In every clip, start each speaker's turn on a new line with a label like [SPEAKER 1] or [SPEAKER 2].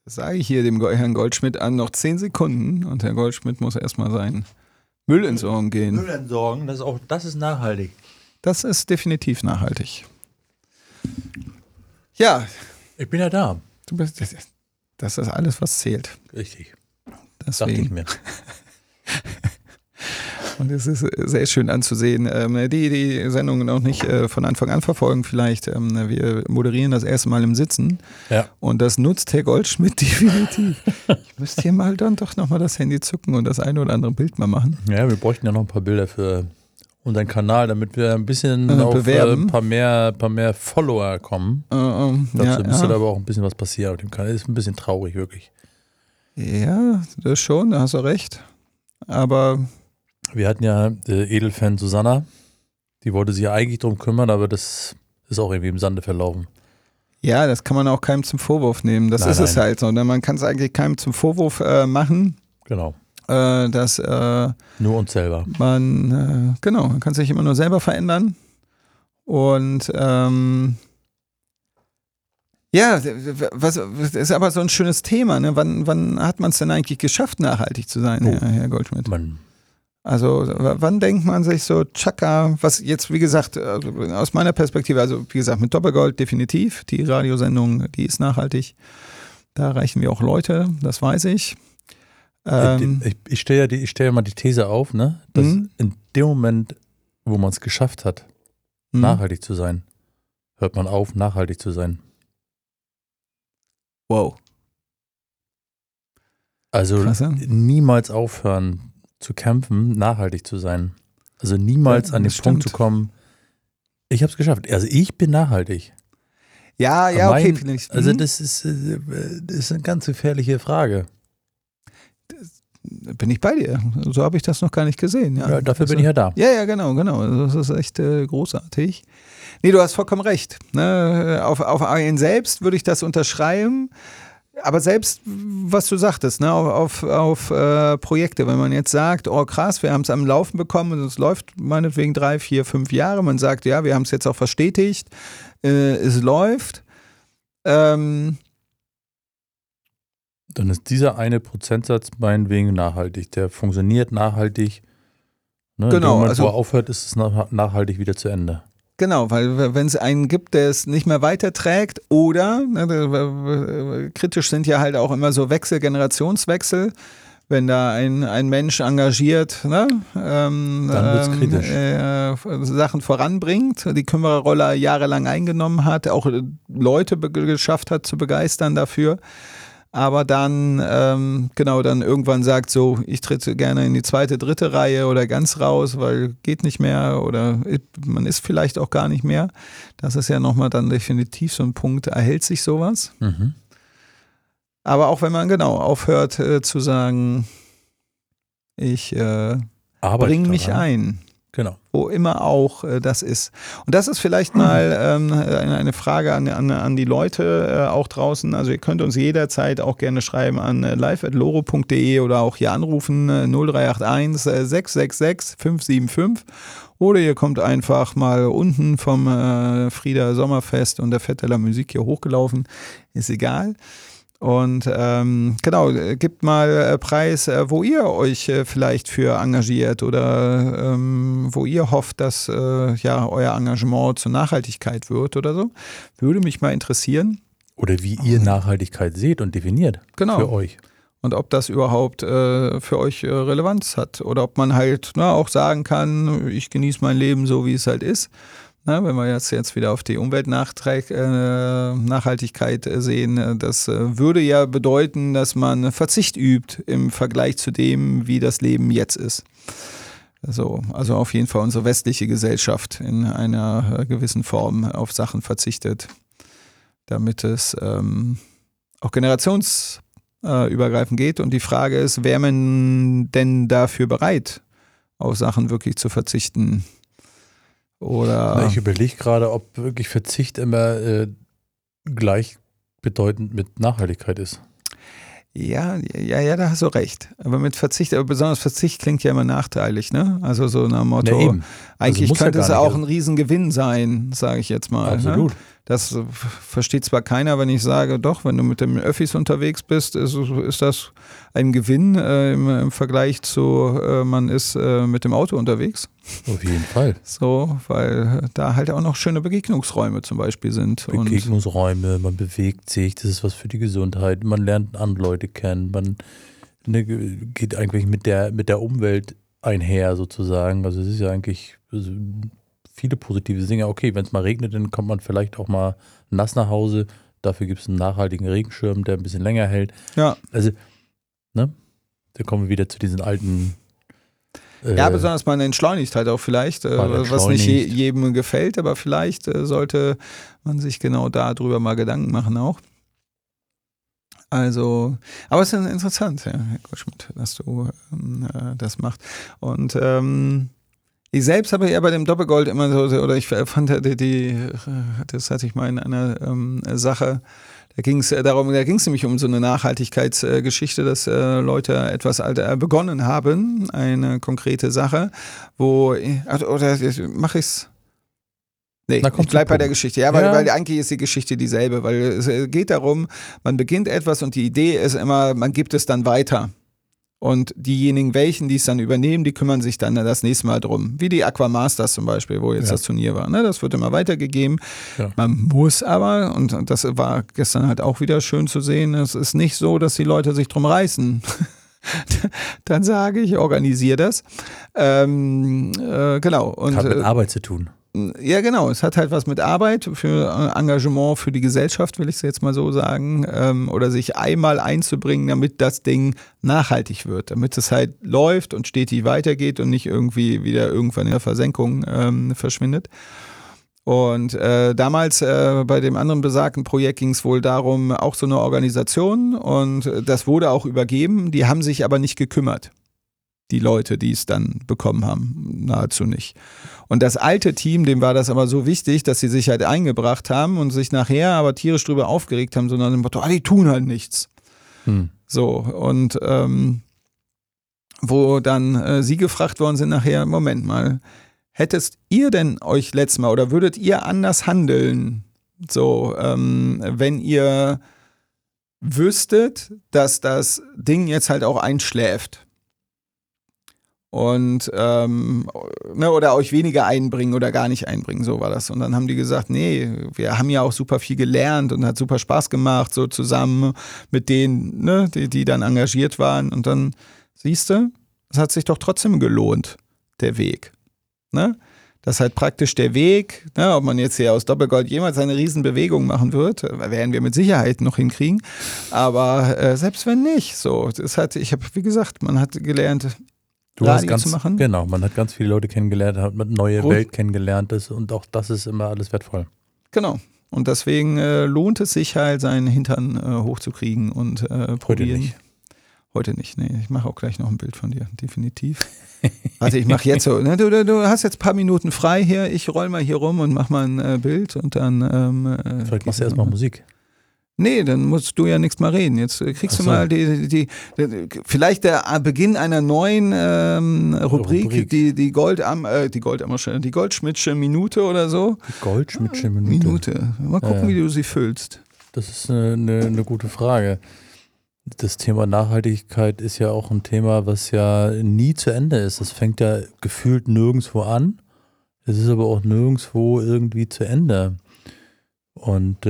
[SPEAKER 1] sage ich hier dem Herrn Goldschmidt an, noch 10 Sekunden und Herr Goldschmidt muss erstmal seinen Müll entsorgen gehen.
[SPEAKER 2] Müll entsorgen, das ist nachhaltig.
[SPEAKER 1] Das ist definitiv nachhaltig. Ja.
[SPEAKER 2] Ich bin ja da.
[SPEAKER 1] Das ist alles, was zählt.
[SPEAKER 2] Richtig.
[SPEAKER 1] Deswegen.
[SPEAKER 2] Dachte ich mir.
[SPEAKER 1] Und es ist sehr schön anzusehen, die Sendung noch nicht von Anfang an verfolgen vielleicht. Wir moderieren das erste Mal im Sitzen und das nutzt Herr Goldschmidt definitiv. Ich müsste hier mal dann doch nochmal das Handy zücken und das eine oder andere Bild mal machen.
[SPEAKER 2] Ja, wir bräuchten ja noch ein paar Bilder für unseren Kanal, damit wir ein bisschen auf ein paar mehr Follower kommen. Dazu müsste da aber auch ein bisschen was passieren auf dem Kanal. Das ist ein bisschen traurig, wirklich.
[SPEAKER 1] Ja, das schon, da hast du recht. Aber
[SPEAKER 2] wir hatten ja Edelfan Susanna, die wollte sich ja eigentlich drum kümmern, aber das ist auch irgendwie im Sande verlaufen.
[SPEAKER 1] Ja, das kann man auch keinem zum Vorwurf nehmen. Das ist es halt so. Man kann es eigentlich keinem zum Vorwurf machen.
[SPEAKER 2] Genau.
[SPEAKER 1] Dass
[SPEAKER 2] nur uns selber.
[SPEAKER 1] Man kann sich immer nur selber verändern. Und was ist aber so ein schönes Thema. Ne? Wann hat man es denn eigentlich geschafft, nachhaltig zu sein, Herr Goldschmidt? Also wann denkt man sich so, tschakka, was jetzt, wie gesagt, aus meiner Perspektive, also wie gesagt, mit Doppelgold definitiv, die Radiosendung, die ist nachhaltig. Da erreichen wir auch Leute, das weiß ich.
[SPEAKER 2] Ich stelle ja mal die These auf, ne, dass in dem Moment, wo man es geschafft hat, nachhaltig zu sein, hört man auf, nachhaltig zu sein.
[SPEAKER 1] Wow.
[SPEAKER 2] Also niemals aufhören zu kämpfen, nachhaltig zu sein. Also niemals an den Punkt zu kommen, ich habe es geschafft. Also ich bin nachhaltig.
[SPEAKER 1] Ja, okay.
[SPEAKER 2] Also das ist eine ganz gefährliche Frage.
[SPEAKER 1] Bin ich bei dir. So habe ich das noch gar nicht gesehen.
[SPEAKER 2] Ja, dafür bin ich ja da.
[SPEAKER 1] Ja, genau. Das ist echt großartig. Nee, du hast vollkommen recht. Ne? Auf einen selbst würde ich das unterschreiben. Aber selbst, was du sagtest, ne, auf Projekte, wenn man jetzt sagt, oh krass, wir haben es am Laufen bekommen und es läuft meinetwegen 3, 4, 5 Jahre, man sagt, ja, wir haben es jetzt auch verstetigt, es läuft.
[SPEAKER 2] Dann ist dieser eine Prozentsatz meinetwegen nachhaltig, der funktioniert nachhaltig. Ne?
[SPEAKER 1] Genau.
[SPEAKER 2] In dem Moment, wo er aufhört, ist es nachhaltig wieder zu Ende.
[SPEAKER 1] Genau, weil wenn es einen gibt, der es nicht mehr weiterträgt oder, kritisch sind ja halt auch immer so Generationswechsel, wenn da ein Mensch engagiert, dann
[SPEAKER 2] wird's kritisch.
[SPEAKER 1] Sachen voranbringt, die Kümmererrolle jahrelang eingenommen hat, auch Leute geschafft hat zu begeistern dafür. Aber dann, dann irgendwann sagt so, ich trete gerne in die 2., 3. Reihe oder ganz raus, weil geht nicht mehr oder man ist vielleicht auch gar nicht mehr. Das ist ja nochmal dann definitiv so ein Punkt, erhält sich sowas. Mhm. Aber auch wenn man aufhört zu sagen, ich bringe mich ein.
[SPEAKER 2] Genau.
[SPEAKER 1] Wo immer auch das ist. Und das ist vielleicht mal eine Frage an die Leute auch draußen. Also ihr könnt uns jederzeit auch gerne schreiben an live@loro.de oder auch hier anrufen 0381 666 575. Oder ihr kommt einfach mal unten vom Frieder Sommerfest und der Vetteler Musik hier hochgelaufen. Ist egal. Und gebt mal Preis, wo ihr euch vielleicht für engagiert oder wo ihr hofft, dass euer Engagement zur Nachhaltigkeit wird oder so. Würde mich mal interessieren.
[SPEAKER 2] Oder wie ihr Nachhaltigkeit seht und definiert für euch.
[SPEAKER 1] Und ob das überhaupt für euch Relevanz hat oder ob man halt auch sagen kann, ich genieße mein Leben so, wie es halt ist. Na, wenn wir jetzt wieder auf die Umweltnachhaltigkeit sehen, das würde ja bedeuten, dass man Verzicht übt im Vergleich zu dem, wie das Leben jetzt ist. Also auf jeden Fall unsere westliche Gesellschaft in einer gewissen Form auf Sachen verzichtet, damit es auch generationsübergreifend geht. Und die Frage ist, wäre man denn dafür bereit, auf Sachen wirklich zu verzichten? Oder
[SPEAKER 2] ich überlege gerade, ob wirklich Verzicht immer gleichbedeutend mit Nachhaltigkeit ist.
[SPEAKER 1] Ja, da hast du recht. Aber mit Verzicht, aber besonders Verzicht klingt ja immer nachteilig, ne? Also so nach dem Motto, eigentlich könnte es auch ein Riesengewinn sein, sage ich jetzt mal.
[SPEAKER 2] Absolut.
[SPEAKER 1] Ne? Das versteht zwar keiner, wenn ich sage, doch, wenn du mit dem Öffis unterwegs bist, ist das ein Gewinn im Vergleich zu, man ist mit dem Auto unterwegs.
[SPEAKER 2] Auf jeden Fall.
[SPEAKER 1] So, weil da halt auch noch schöne Begegnungsräume zum Beispiel sind.
[SPEAKER 2] Begegnungsräume, man bewegt sich, das ist was für die Gesundheit, man lernt andere Leute kennen, man geht eigentlich mit der Umwelt einher sozusagen. Also es ist ja eigentlich viele positive Dinge. Okay, wenn es mal regnet, dann kommt man vielleicht auch mal nass nach Hause. Dafür gibt es einen nachhaltigen Regenschirm, der ein bisschen länger hält.
[SPEAKER 1] Ja.
[SPEAKER 2] Also, ne? Da kommen wir wieder zu diesen alten.
[SPEAKER 1] Ja, besonders man entschleunigt halt auch vielleicht, was nicht jedem gefällt, aber vielleicht sollte man sich genau darüber mal Gedanken machen auch. Also, aber es ist interessant, ja, Herr Goldschmidt, dass du das machst. Und ich selbst habe ja bei dem Doppelgold immer so, oder ich fand das hatte ich mal in einer Sache, da ging es nämlich um so eine Nachhaltigkeitsgeschichte, dass Leute etwas begonnen haben, eine konkrete Sache, oder mache ich's? Nee, ich bleib bei der Geschichte. Ja, weil eigentlich ist die Geschichte dieselbe, weil es geht darum, man beginnt etwas und die Idee ist immer, man gibt es dann weiter. Und diejenigen, die es dann übernehmen, die kümmern sich dann das nächste Mal drum. Wie die Aquamasters zum Beispiel, wo jetzt das Turnier war. Ne? Das wird immer weitergegeben. Ja. Man muss aber, und das war gestern halt auch wieder schön zu sehen, es ist nicht so, dass die Leute sich drum reißen. Dann sage ich, organisiere das. Genau. Und,
[SPEAKER 2] hat mit Arbeit zu tun.
[SPEAKER 1] Ja, genau. Es hat halt was mit Arbeit, für Engagement für die Gesellschaft, will ich es jetzt mal so sagen, oder sich einmal einzubringen, damit das Ding nachhaltig wird, damit es halt läuft und stetig weitergeht und nicht irgendwie wieder irgendwann in der Versenkung verschwindet. Und damals bei dem anderen besagten Projekt ging es wohl darum, auch so eine Organisation, und das wurde auch übergeben, die haben sich aber nicht gekümmert. Die Leute, die es dann bekommen haben, nahezu nicht. Und das alte Team, dem war das aber so wichtig, dass sie sich halt eingebracht haben und sich nachher aber tierisch drüber aufgeregt haben, sondern im Motto, die tun halt nichts. So, und wo dann sie gefragt worden sind nachher, Moment mal, hättest ihr denn euch letztes Mal oder würdet ihr anders handeln, so, wenn ihr wüsstet, dass das Ding jetzt halt auch einschläft? Und oder euch weniger einbringen oder gar nicht einbringen, so war das. Und dann haben die gesagt, nee, wir haben ja auch super viel gelernt und hat super Spaß gemacht, so zusammen mit denen, ne, die dann engagiert waren. Und dann, siehst du, es hat sich doch trotzdem gelohnt, der Weg. Ne? Das ist halt praktisch der Weg, ne, ob man jetzt hier aus Doppelgold jemals eine Riesenbewegung machen wird, werden wir mit Sicherheit noch hinkriegen. Aber selbst wenn nicht, so, das hat, ich habe, wie gesagt, man hat gelernt, zu machen.
[SPEAKER 2] Genau, man hat ganz viele Leute kennengelernt, hat eine neue Welt kennengelernt und auch das ist immer alles wertvoll.
[SPEAKER 1] Genau. Und deswegen lohnt es sich halt, seinen Hintern hochzukriegen und probieren. Heute nicht, nee. Ich mache auch gleich noch ein Bild von dir, definitiv. Warte, ich mache jetzt so, ne, du hast jetzt ein paar Minuten frei hier, ich roll mal hier rum und mach mal ein Bild und dann
[SPEAKER 2] vielleicht machst du erstmal Musik.
[SPEAKER 1] Nee, dann musst du ja nichts mehr reden. Jetzt kriegst du mal vielleicht der Beginn einer neuen Rubrik. Die Goldschmidtsche Minute oder so.
[SPEAKER 2] Die Goldschmidtsche Minute.
[SPEAKER 1] Mal gucken, wie du sie füllst.
[SPEAKER 2] Das ist eine gute Frage. Das Thema Nachhaltigkeit ist ja auch ein Thema, was ja nie zu Ende ist. Das fängt ja gefühlt nirgendwo an. Es ist aber auch nirgendwo irgendwie zu Ende. Und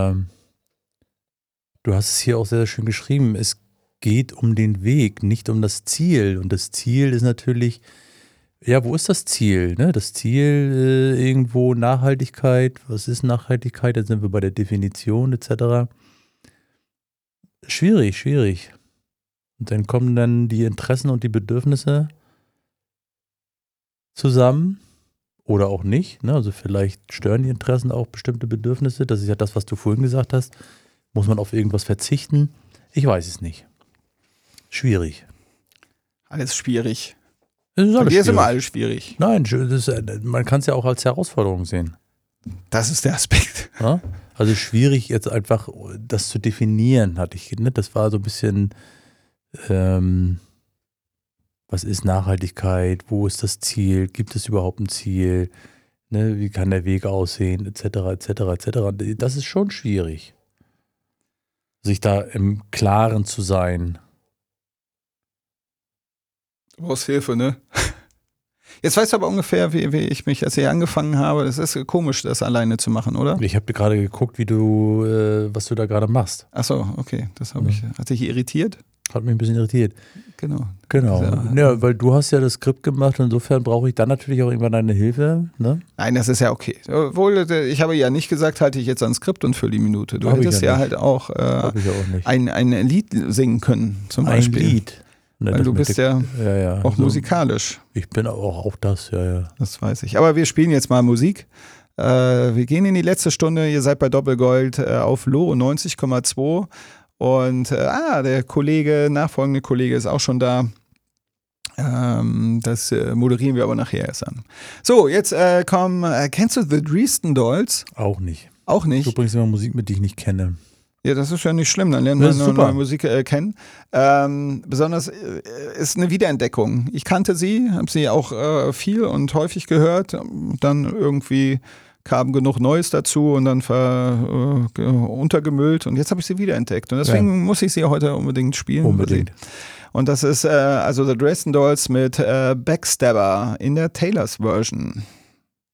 [SPEAKER 2] du hast es hier auch sehr, sehr schön geschrieben. Es geht um den Weg, nicht um das Ziel. Und das Ziel ist natürlich, ja, wo ist das Ziel? Ne? Das Ziel irgendwo Nachhaltigkeit. Was ist Nachhaltigkeit? Da sind wir bei der Definition etc. Schwierig. Und dann kommen dann die Interessen und die Bedürfnisse zusammen oder auch nicht. Ne? Also vielleicht stören die Interessen auch bestimmte Bedürfnisse. Das ist ja das, was du vorhin gesagt hast. Muss man auf irgendwas verzichten? Ich weiß es nicht. Schwierig.
[SPEAKER 1] Alles schwierig.
[SPEAKER 2] Es ist alles
[SPEAKER 1] schwierig. Ist immer alles schwierig.
[SPEAKER 2] Nein, man kann es ja auch als Herausforderung sehen.
[SPEAKER 1] Das ist der Aspekt.
[SPEAKER 2] Ja? Also schwierig jetzt einfach das zu definieren, hatte ich. Ne? Das war so ein bisschen, was ist Nachhaltigkeit? Wo ist das Ziel? Gibt es überhaupt ein Ziel? Ne, wie kann der Weg aussehen, etc., etc., etc. Das ist schon schwierig, sich da im Klaren zu sein.
[SPEAKER 1] Du brauchst Hilfe, ne? Jetzt weißt du aber ungefähr, wie ich mich, als ich angefangen habe, das ist komisch, das alleine zu machen, oder?
[SPEAKER 2] Ich habe gerade geguckt, was du da gerade machst.
[SPEAKER 1] Ach so, okay, das habe ich. Hat dich irritiert?
[SPEAKER 2] Hat mich ein bisschen irritiert.
[SPEAKER 1] Genau.
[SPEAKER 2] Ja, weil du hast ja das Skript gemacht, insofern brauche ich dann natürlich auch irgendwann deine Hilfe. Ne?
[SPEAKER 1] Nein, das ist ja okay. Obwohl, ich habe ja nicht gesagt, halte ich jetzt ans Skript und fülle die Minute. Du
[SPEAKER 2] Hab
[SPEAKER 1] hättest
[SPEAKER 2] ich ja
[SPEAKER 1] ja
[SPEAKER 2] nicht.
[SPEAKER 1] halt auch,
[SPEAKER 2] nicht.
[SPEAKER 1] ein Lied singen können, zum Beispiel.
[SPEAKER 2] Ein Lied. Ne,
[SPEAKER 1] Weil du bist ja auch
[SPEAKER 2] also,
[SPEAKER 1] musikalisch.
[SPEAKER 2] Ich bin auch das, ja.
[SPEAKER 1] Das weiß ich. Aber wir spielen jetzt mal Musik. Wir gehen in die letzte Stunde. Ihr seid bei Doppelgold auf Loro 90,2. Und der nachfolgende Kollege ist auch schon da. Das moderieren wir aber nachher erst an. So, jetzt kennst du The Dresden Dolls?
[SPEAKER 2] Auch nicht.
[SPEAKER 1] Auch nicht?
[SPEAKER 2] Du bringst immer Musik mit, die ich nicht kenne.
[SPEAKER 1] Ja, das ist ja nicht schlimm, dann lernt man neue Musik kennen. Besonders ist eine Wiederentdeckung. Ich kannte sie, habe sie auch viel und häufig gehört. Dann irgendwie kam genug Neues dazu und dann untergemüllt. Und jetzt habe ich sie wiederentdeckt. Und deswegen muss ich sie heute unbedingt spielen.
[SPEAKER 2] Unbedingt.
[SPEAKER 1] Und das ist also The Dresden Dolls mit Backstabber in der Taylors Version.